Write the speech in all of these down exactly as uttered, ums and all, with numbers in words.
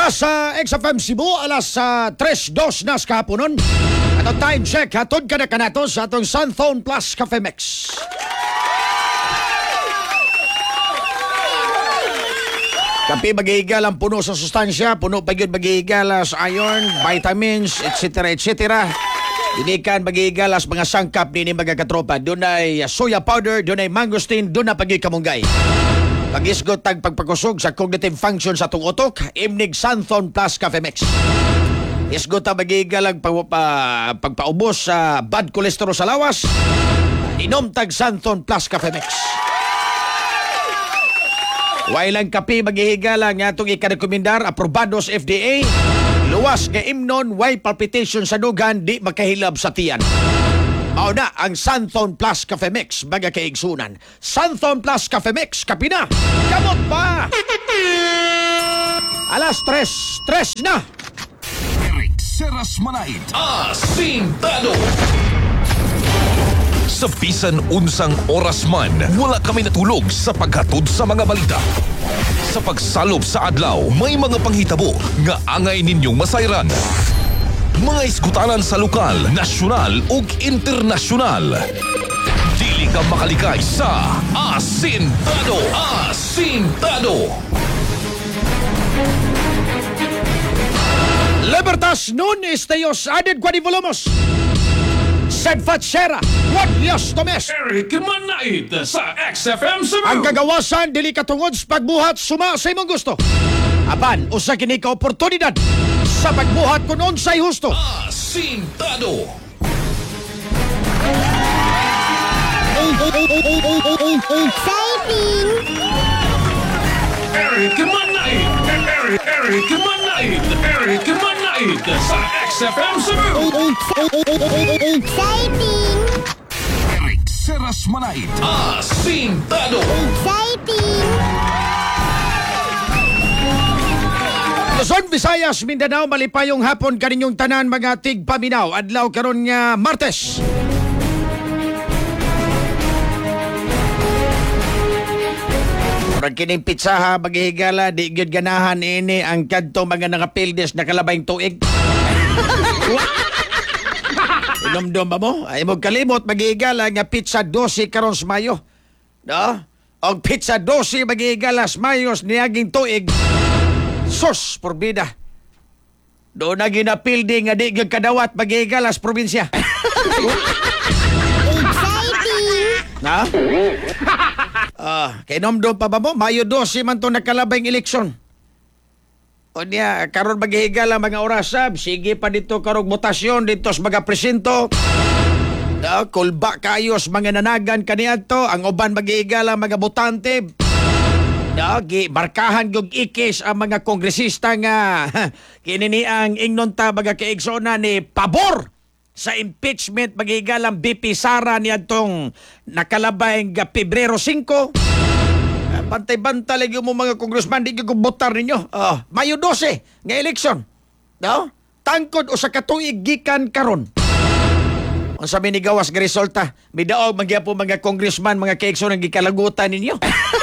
Oras sa X F M Cebu, alas uh, tres dos na sa kahaponon. At ang time check, hatod ka na kanato sa atong Sunthone Plus Cafe Mix. Kape magihigal ang puno sa sustansya, puno pa yun magihigal sa iron, vitamins, et cetera et cetera. Dinikan magihigal as mga sangkap ni mga katropa. Doon ay soya powder, doon ay mangosteen, doon na pag kamunggay. Pag-isgot tag pagpakusog sa cognitive function sa itong utok, imnig Sunthone Plus Cafe Mix. Isgot ang magihigal ang pag, pa, pagpaubos sa bad cholesterol sa lawas, inom tag Sunthone Plus Cafe Mix. Wailang kape maghihigal ang atong ikarekomendar, aprobado sa F D A, luwas nga imnon, way palpitation sa dugan, di makahilab sa tiyan. Mauna ang Sunthone Plus Cafe Mix, baga kaigsunan. Sunthone Plus Cafe Mix, kape na, gamot pa! Alas tres, tres na! Eric Seras Manait, Asintado! Sa bisan unsang oras man, wala kami natulog sa paghatod sa mga balita. Sa pagsalob sa adlaw, may mga panghitabo nga angay ninyong masayran. Mga iskutanan sa lokal, nasyonal ug internasyonal. Dili ka makalikay sa Asintado! Asintado! Libertas nun estayos added quadrivolumos. Sedfat Sera, what yes tomes. Eric Manait sa X F M Cebu. Ang kagawasan, dili katungod sa pagbuhat, suma sa imong gusto. Apan, usa kini ka oportunidad sa pagbuhat kung unsay husto. Asintado! Exciting! Eric Manait. Eric, Eric Manait. Eric Manait sa X F M Cebu. Exciting! Eric Seras Manait, Asintado! Exciting! Luzon, Visayas, Mindanao, malipayong hapon kaninyong tanan mga tigpaminaw. Adlaw karon nga Martes. Murag kining pitsaha maghihigala, di gyud ganahan ini ang kadto mga nakapildes na kalabayng tuig. Inomdom ba mo? Ay mo kalimot maghihigala nga pizza twelve karon sa Mayo. No? Og pizza twelve maghihigala sa Mayo niaging tuig. Sus, porbida. Doon na ginapildi nga di gyud kadawat maghihigalas probinsya. Exciting! Na? Ah, kay nomdom pa ba mo? Mayo twelve man to nakalabay ng eleksyon. O niya, karon maghihigala mga orasab, sige pa dito karong mutasyon dito sa mga presinto. Da, kulba kayos mga nanagan kaniadto, ang uban maghihigala mga botante. Dagi, markahan yung ikis ang mga kongresista nga kinini ang ingnonta baga kaigsona ni pabor sa impeachment magigalang B P Sara ni atong nakalabay nga Pebrero five. Bantay-bantay lagi mo mga kongresman, di ko botar ninyo. Oh, Mayo twelve nga eleksyon. No? Tangkod o sa katuig gikan karon. Ang sabi ni Gawas nga resulta, may daog magyapo mga kongresman, mga kaigsona nga gikalagutan ninyo.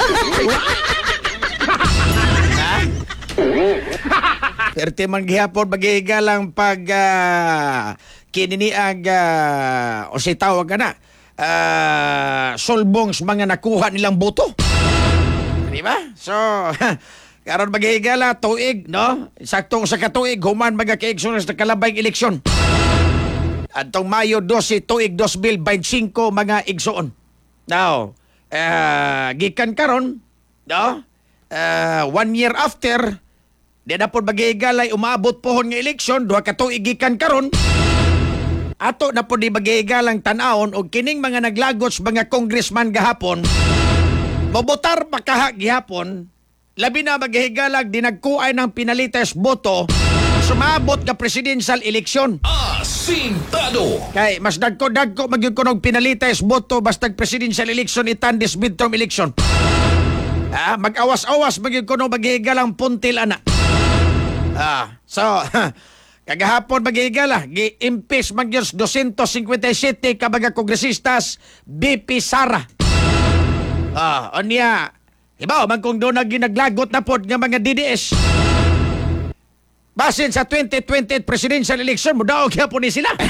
Perte man gihapon magihigalang pag uh, kininiag uh, o si tawag ka na uh, solbong sa mga nakuha nilang boto. Di ba? So, karon maghihigala tuig, no? Saktong sa katuig human mga kaigsoon sa kalabay eleksyon. Atong Mayo twelve tuig twenty twenty-five mga igsoon. Now, uh, gikan karon, no? Uh, one year after, di na po maghihigalay, umabot pohon nga eleksyon, duha ka tuig gikan karon. Ato na po di maghihigalang tanawon o kining mga naglagots mga congressman gahapon, mabotar makaha gihapon, labi na maghihigalag di nagkuay ng pinalites boto, sumabot ka presidential eleksyon. Asintado! Kay mas dagko-dagko magyud kunog pinalites boto basta presidential election itandis midterm election. Ah, mag-awas-awas magyud kuno maghihigalang puntil ana. Ah, so kagahapon maghihigala, gi-impeach magyud two fifty-seven ka mga kongresistas B P Sara. Ah, onya, ibaw man kung doon na ginaglagot na pod nga mga D D S. Basin sa twenty twenty presidential election, mudaog po ni sila.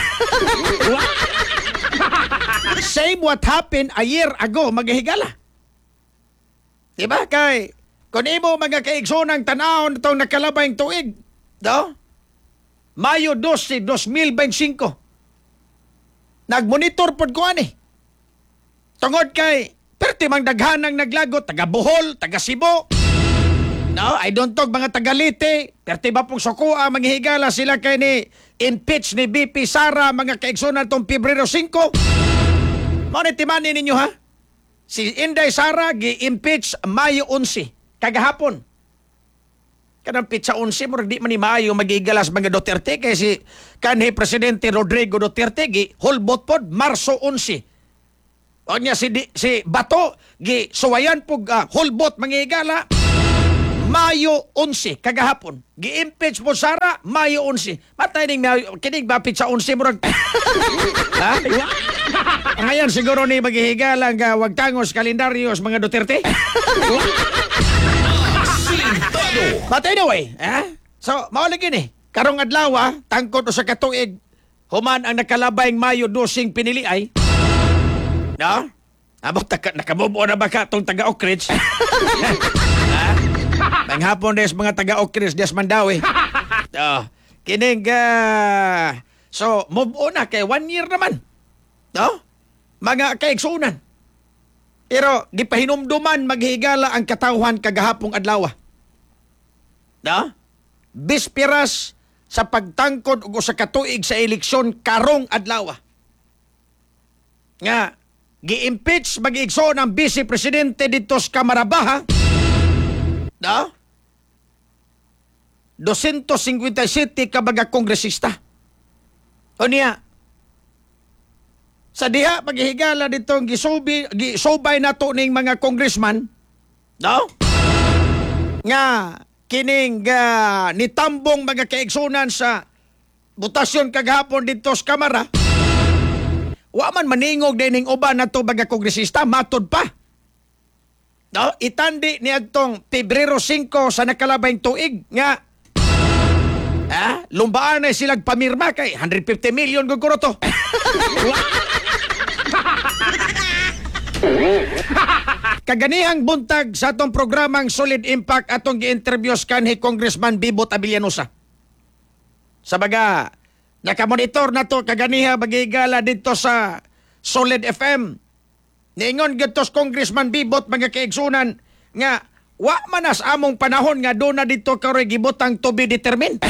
Same what happened a year ago, maghihigala. Diba? Kay, kung imo mga kaigsunang tanahon itong nakalabayng tuig, do? Mayo twelve, twenty twenty-five. Nagmonitor pod ko ani. Tungod kay, perti mang daghanang naglagot, taga Bohol, taga Cebu. No, I don't talk mga taga Leyte, perti ba pong sukua, maghihigala sila kay ni impeach ni B P Sara, mga kaigsunan itong Pebrero five. Maunitimanin ninyo ha? Si Inday Sara, gi-impeach Mayo eleven, kagahapon. Kanang pitsa eleven, murag di man ni Mayo magigalas mga Duterte, kay si kanhi Presidente Rodrigo Duterte, gi-hulbot pod, Marso eleven. O niya si, di, si Bato, gi-suwayan po uh, hulbot mangigala, Mayo eleven, kagahapon. Gi-impeach mo Sara, Mayo eleven. Matay ning Mayo, kinig ba pitsa eleven, murag... ha? Ngayon siguro ni maghihigala nga wag tangos kalendaryos mga Duterte. But anyway, eh? So, maulagin eh. Karong adlaw, ah, tangkod o sa katuig, human ang nakalabayng Mayo twelve pinili ay. No? Abot nakamubo na ba ka itong taga-Oak Ridge? Ha? Manghapon des mga taga-Oak Ridge, des Mandawi. Oh, kinig, uh, so, move on na kay one year naman. No? Mga kaigsunan. Pero, gipahinumduman maghigala ang katawhan kagahapong adlaw. No? Bispiras sa pagtangkod o sa katuig sa eleksyon karong adlaw. Nga, gi-impeach mag-igso ng Vice Presidente dito sa Kamarabaha. No? two hundred fifty-seven ka mga kongresista. O niya, sa diha paghihigala ditong gisubi gisubay nato ning mga congressman, no? Nga kining uh, nitambong mga kaigsunan sa butasyon kagahapon dito sa Kamara. Wa man maningog din ning uban nato mga kongresista matod pa. No, itandi ni adtong Pebrero five sa nakalabayng tuig nga ah, lumbaan na silang pamirma kay one hundred fifty million gud ko to. Kaganihang buntag sa atong programang Solid Impact atong gi-interviews kanhi Congressman Bibot Abellanosa. Sa baga, nakamonitor na to kaganiha bagigala dito sa Solid F M. Niingon gitos Congressman Bibot mga kaigsunan nga wa manas among panahon nga do na dito karoy gibutang to be determined.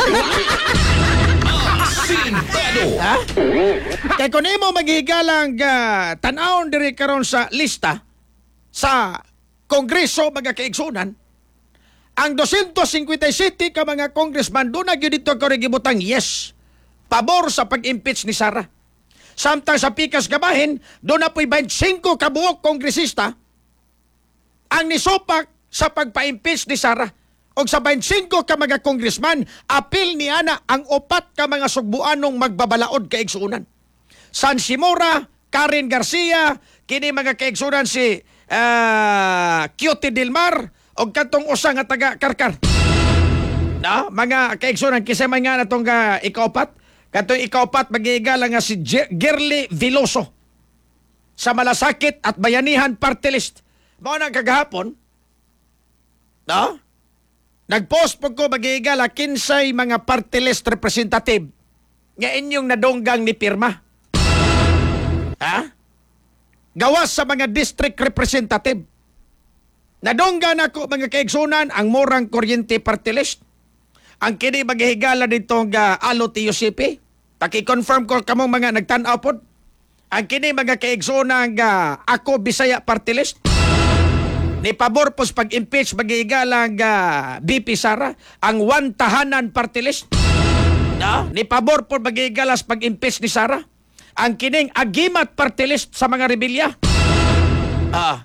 Ha? Kay kung imo maghigalang uh, tan-awon diri karon sa lista sa Kongreso mga kaigsunan, ang two hundred fifty-seven ka mga congressman do na gyud dito karoy gibutang yes, pabor sa pag-impeach ni Sara. Samtang sa pikas gabahin, do na po'y twenty-five ka buok kongresista ang nisupak sa pagpa-impeach ni Sara. O sa twenty-five ka mga congressman, apil ni Ana ang upat ka mga sugbuanong magbabalaod kaigsunan. San Simora, Karen Garcia, kini mga kaigsunan si uh, Cutie Dilmar, o katong usa nga taga Karkar. No? Mga kaigsunan, kisay man nga natong uh, ikaupat, katong ikaupat magigala nga si Gerly Veloso sa Malasakit at Bayanihan Party List. Mao na kagahapon, no? Nag-post po ko magigala kinsay mga party list representative nga inyong nadonggang ni pirma. Ha? Gawas sa mga district representative. Nadonggan ako mga kaigsunan ang Morang Kuryente Party List. Ang kini maghihigala dito nga Alo T U C P. Taki-confirm ko kamong mga nagtanaw po. Ang kini mga kaigsunan nga Ako Bisaya Party List. Ni pabor po sa pag-impeach magigalang uh, B P Sara, ang One Tahanan Party List. No? Ni pabor po magigalas pag-impeach ni Sara, ang kining Agimat Party List sa mga rebelya. Ah.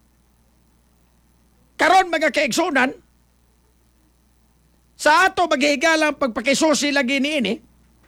Karon mga kaigsunan, sa ato magigalang pagpakisusi lagi ni ini,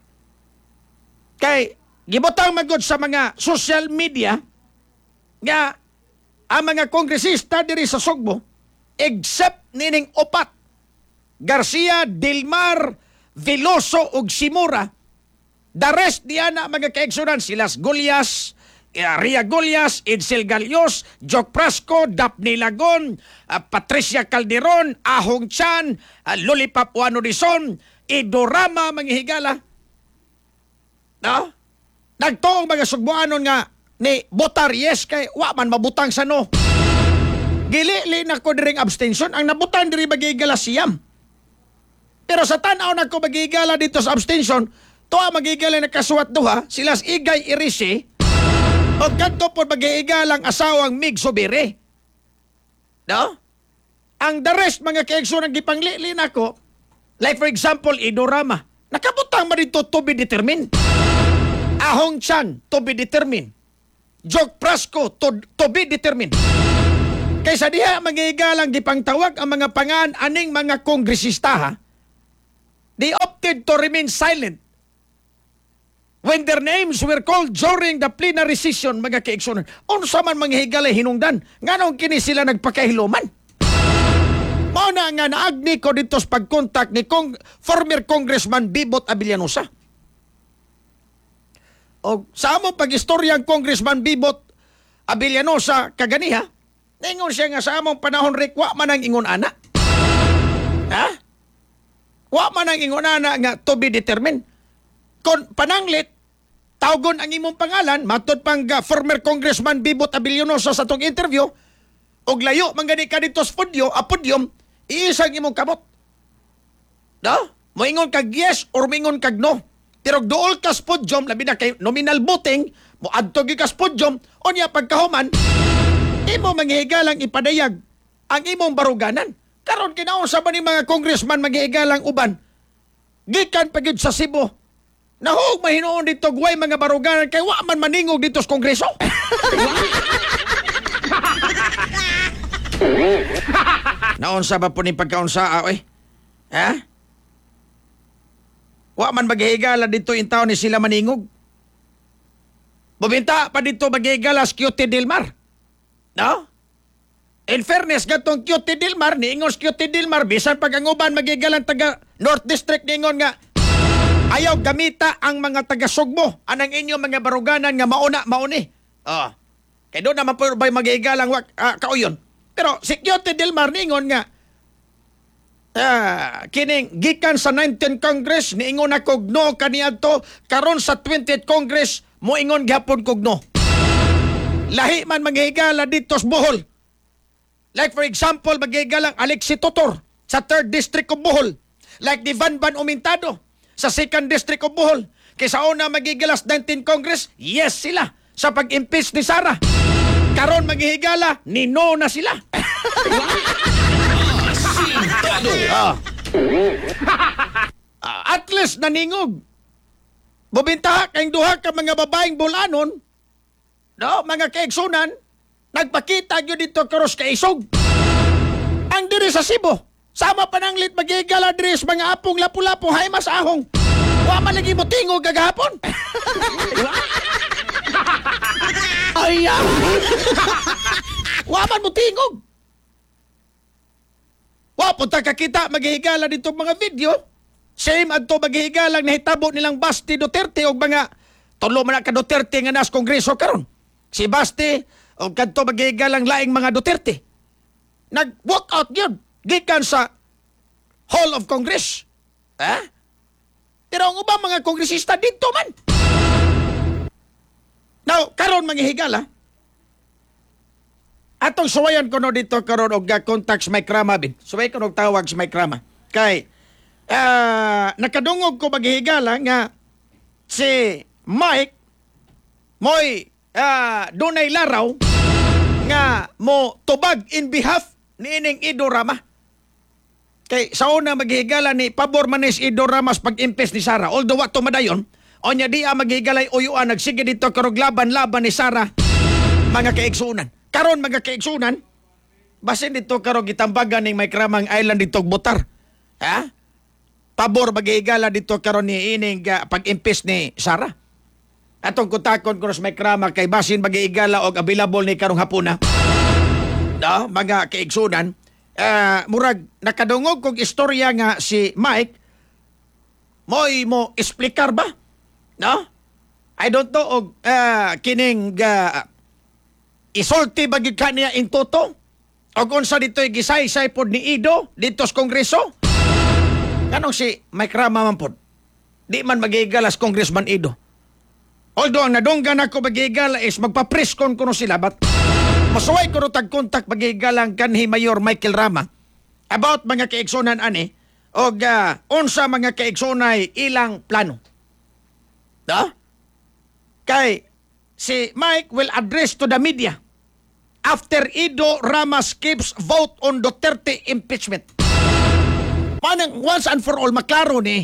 kay gibutang magod sa mga social media nga ang mga kongresista diri sa Sugbo, except nining upat Garcia, Dilmar, Veloso ug Simura. The rest diya na mga kaigsunan, silas Gulyas, uh, Ria Gulyas, Edsel Galios, Jock Prasco, Daphne Lagon, uh, Patricia Calderon, Ahong Chan, uh, Lollipop Juan Odison, Idorama mga higala. No? Nagtuong mga sugbuanon nga ni botar yes kay wa man mabutang sa no. Gili na ko diring abstention ang nabutang diri magigala siyam. Pero sa tanaw na ko magigala dito sa abstention, tuwa magigala na kasuwat duha, silas Igay Irisi, o kanto po magigalang asawang Mig Subiri. No? Ang the rest mga kaigsunan gipanglili na ko, like for example, Idorama, nakabutang man dito to be determined. Ahong Chan, to be determined. Jock Prasco, to, to be determined. Kaysa diha magigalang gipangtawag ang mga pangan aning mga kongresista ha, they opted to remain silent when their names were called during the plenary session, mga kaigsunan. Unsa man mga higalay hinungdan, nganong kini sila nagpakahiluman? Mao na nga naagni ko dito sa pagkontak ni Kong, former Congressman Bibot Abellanosa. O sa among pag-istoryang Congressman Bibot Abellanosa kaganiha, ningon siya nga sa among panahon rikwa man ang ingon ana. Ha? Wa man ang ingon ana nga to be determined. Kon pananglit, tawgon ang imong pangalan, matod pang uh, former Congressman Bibot Abellanosa sa tong interview, og layo man gani ka dito sa podium, a podium, iisang imong kamot. No? Moingon kag yes or moingon kag no. Pero dool ka sa podium, labi na kay nominal voting, mo adto gi ka sa podium, unya pagkahuman, imo manghigalang ipadayag ang imong baruganan. Karon kinaon sa ba ni mga congressman maghigalang uban, gikan pagid sa Cebu, nahog mahinoon dito guway mga baruganan kay wa man maningog dito sa Kongreso. Naon sa ba po ni pagkaunsaa, oy? Ha? Wa man maghihigala dito in taon ni sila maningog. Bubinta pa dito maghihigala sa Cute Dilmar. No? In fairness, gatong Cute Dilmar, niingon sa Cute Dilmar, bisan pag ang uban magigalang taga North District, niingon nga, ayaw gamita ang mga taga-Sugbo, anang inyong mga baruganan nga mauna, mauni. Oh. Kaya doon naman po ba'y magigalang uh, kauyon. Pero si Cute Dilmar, niingon nga, Ah, kining gikan sa nineteenth Congress niingon ako no kaniadto, karon sa twentieth Congress moingon gyapon kog no. Lahi man maghigala dito sa Bohol. Like for example, maghigalang Alexi Totor sa third District of Bohol. Like ni Van Van Umintado sa second District of Bohol. Kaysa una maghigalas nineteenth Congress, yes sila sa pag-impeach ni Sara. Karon maghigala, ni no na sila. Ah. Ah, at least naningog. Bubintaha kayong duha ka mga babaeng bulanon, no, mga kaigsunan, nagpakita nyo dito karos kaisog. Ang diri sa Cebu, sama pananglit magigala diri sa mga apong lapu-lapu hay mas ahong. Wa man lagi mo tingog gagahapon. Ay, ah. Wa man mo tingog. Wa punta kakita maghihigala dito mga video. Same adto maghihigalang nahitabo nilang Basti Duterte o mga tulo man ka Duterte nga nas Kongreso karon. Si Basti o kadto maghihigalang laing mga Duterte. Nag-walk out yun. Gikan sa Hall of Congress. Ha? Pero ang ubang mga kongresista dito man. Now, karon maghihigala. Atong suwayan ko no dito karon og contact sa Mike Rama bin. Suway ko no tawag sa Mike Rama. Kay uh, nakadungog ko maghihigala nga si Mike moy uh, dunay laraw nga mo tubag in behalf ni ining Ido Rama. Kay sa una maghihigala ni pabor man ni Ido Rama sa pag-impeach ni Sara. Although wato madayon, onya di a maghihigalay uyuan nagsige dito karog laban-laban ni Sara mga kaigsunan. Karon mga kaigsunan, basin dito karon gitambagan ning Mike Ramang Island dito Butar. Ha? Pabor maghihigala dito karon ni ining uh, pag-impeach ni Sara. Atong kutakon ko sa Mike Rama kay basin maghihigala og available ni karong hapuna. No, mga kaigsunan, ah, murag nakadungog kog istorya nga si Mike moy mo explicar ba? No? I don't know og ah, kining ah, isulti ba gid kaniya in toto? Og unsa dito'y gisay-say pod ni Ido dito sa Kongreso? Kanong si Mike Rama man pod? Di man magigalas Congressman Ido. Although ang nadunggan ako magigala is magpa-press-con ko no sila, but masuway ko no tag-contact magigalang kanhi Mayor Michael Rama about mga kaigsunan ani o uh, unsa mga kaigsunay ilang plano. No? Kay si Mike will address to the media after Ido Rama skips vote on Duterte impeachment. Manang once and for all maklaro ni.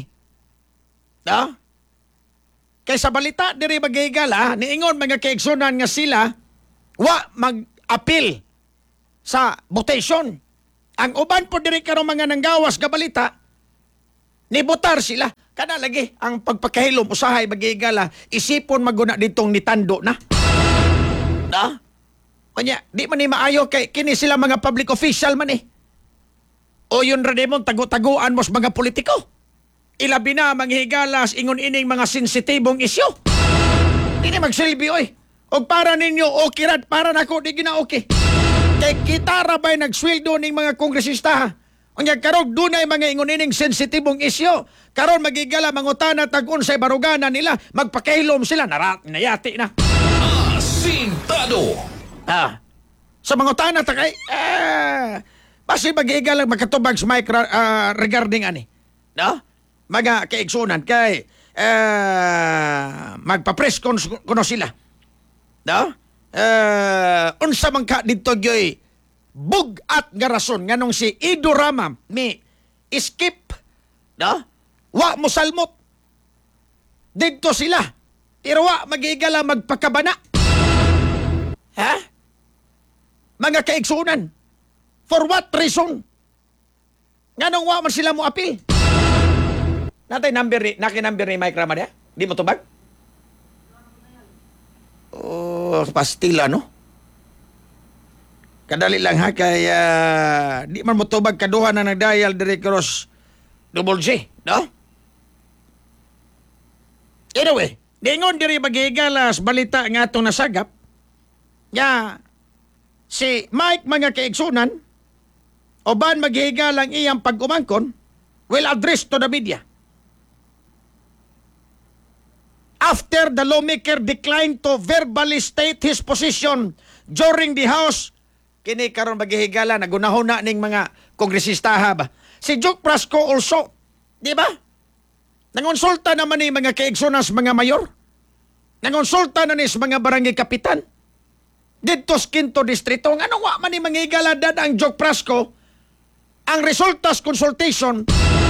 No? Kay sa balita diri magigala niingon mga kaigsunan nga sila wa mag-appeal sa votation. Ang uban po diri karong mga nanggawas nga balita nibotar sila. Kada lagi ang pagpakahilom usahay magigala isipon maguna ditong nitando na. Na? Kanya, di man ni maayo kay kini sila mga public official man eh. O yun Rademon tago-taguan mos mga politiko. Ilabi na manghigalas ingon ining mga sensitibong isyu. Dili magsilbi oy. Og para ninyo okay rad, para nako di gina okay. Kay kita ra bay nagsweldo ning mga kongresista. Unya karog dunay mga ingon ining sensitibong isyu. Karon magigala mangutana tag unsay baruganan nila, magpakahilom sila narat nayati na. Asintado. Ah. Sa mangutana ta kay ah, basi magigala magkatubag sa mic uh, regarding ani. No? Mga kaigsunan kay uh, magpa-press con kuno sila. No? Uh, unsa man ka dito gyoy bugat nga rason nganong si Ido Rama mi skip, no? Wa mo salmot. Dito sila. Pero wa magigala magpakabana. Ha? Mga kaigsunan. For what reason? Nganong wa man sila mo apil? Natay number ni, naki number ni Mike Rama dia? Di mo tubag? Oh, pastila no? Kadali lang ha kay uh, di man mo tubag kaduha na nagdial diri cross double J, no? Anyway, dingon diri magigalas balita nga atong nasagap. Ya si Mike mga kaigsunan oban maghigalang iyang pag-umangkon will address to the media. After the lawmaker declined to verbally state his position during the House, kini karon maghihigala nagunahon na ning mga kongresista ba. Si Joke Prasco also, di ba? Nangonsulta naman ni mga kaigsunas mga mayor. Nangonsulta na ni sa mga barangay kapitan. Dito sa Quinto Distrito, nga wa man ni manghihigala dad ang Joke Prasco, ang resultas consultation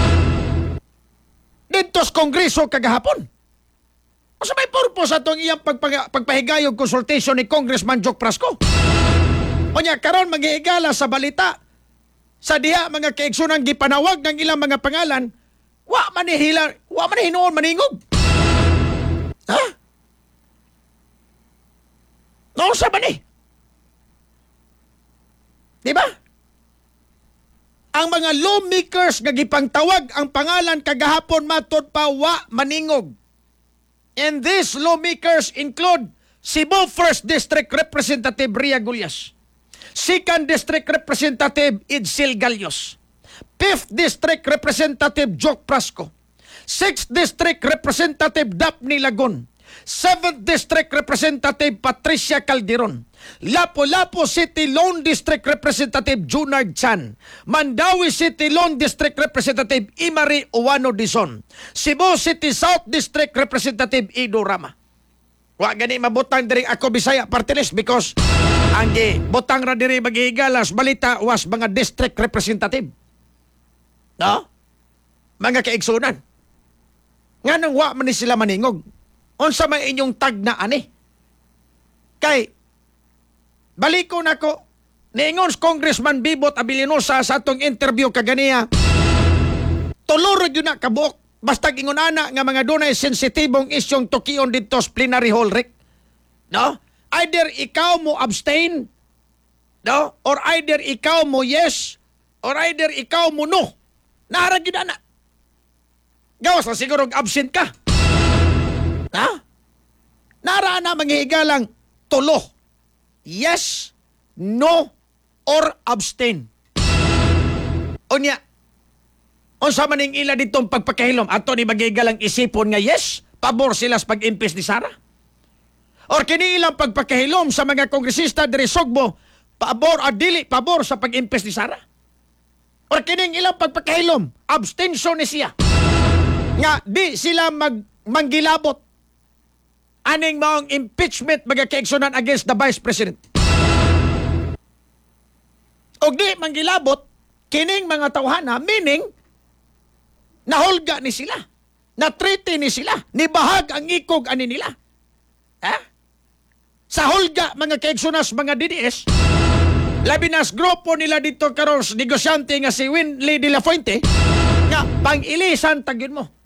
dito sa Kongreso kagahapon. O sa may purpose atong iyang pagpag- pagpahigayog consultation ni Congressman Joke Prasco. O niya, karon maghihigala sa balita sa diha mga kaigsunan gipanawag ng ilang mga pangalan, wa man ni hila, wa man ni hinuon maningog. Ha? No sa ba ni? Di ba? Ang mga lawmakers nga gipangtawag ang pangalan kagahapon matod pa wa maningog. And these lawmakers include Cebu First District Representative Ria Gullas, Second District Representative Idsil Galios, Fifth District Representative Joke Prasco, Sixth District Representative Daphne Lagon, Seventh District Representative Patricia Calderon, Lapu-Lapu City Lone District Representative Junard Chan, Mandawi City Lone District Representative Imari Uwano Dizon, Cebu City South District Representative Ido Rama. Wa gani mabutang diri ako Bisaya party list because ang butang ra diri maghigalas balita was mga district representative. No? Mga kaigsunan. Nganong wa man ni sila maningog. Unsa may inyong tag na ani? Kay baliko nako niingon Congressman Bibot Abilinosa sa atong interview kaganiya. Tuluro yun na kabuok. Basta ingon ana nga mga dunay sensitibong isyong tukion dito sa plenary hall rek. No? Either ikaw mo abstain, no? Or either ikaw mo yes, or either ikaw muno. Naharag yun na. Gawas na siguro absent ka. Ha? Nara na manghihigalang tulo. Yes, no, or abstain. Unya, unsa man ning ila ditong pagpakahilom, ato ni maghihigalang isipon nga yes, pabor sila sa pag-impis ni Sara. Or kini ilang pagpakahilom sa mga kongresista diri Sugbo, pabor o dili pabor sa pag-impis ni Sara. Or kining ilang pagpakahilom, abstention ni siya. Nga di sila mag manggilabot aning maong impeachment magakaigsunan against the Vice President. Og di manggilabot kining mga tawhana, meaning nahulga ni sila, na-treaty ni sila, nibahag ang ikog ani nila. Ha? Sa hulga mga kaigsunas mga D D S, labi nas grupo nila dito karon negosyante nga si Winley de la Fuente nga pang-ilisan tagyud mo.